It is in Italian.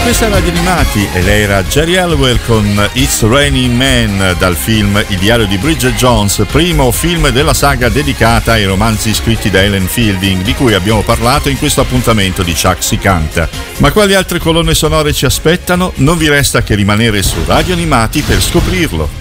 Questa è Radio Animati e lei era Jerry Halliwell con It's Raining Man dal film Il diario di Bridget Jones, primo film della saga dedicata ai romanzi scritti da Helen Fielding, di cui abbiamo parlato in questo appuntamento di Chuck si canta. Ma quali altre colonne sonore ci aspettano? Non vi resta che rimanere su Radio Animati per scoprirlo.